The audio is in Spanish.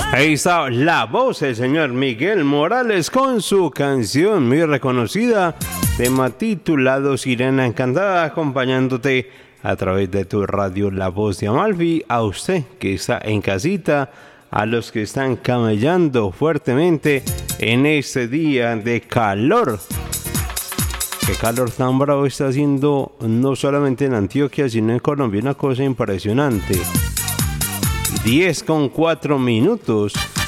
Ahí está la voz del señor Miguel Morales con su canción muy reconocida, tema titulado Sirena Encantada, acompañándote a través de tu radio La Voz de Amalfi, a usted que está en casita, a los que están camellando fuertemente en este día de calor. Qué calor tan bravo está haciendo no solamente en Antioquia, sino en Colombia, una cosa impresionante. 10:04.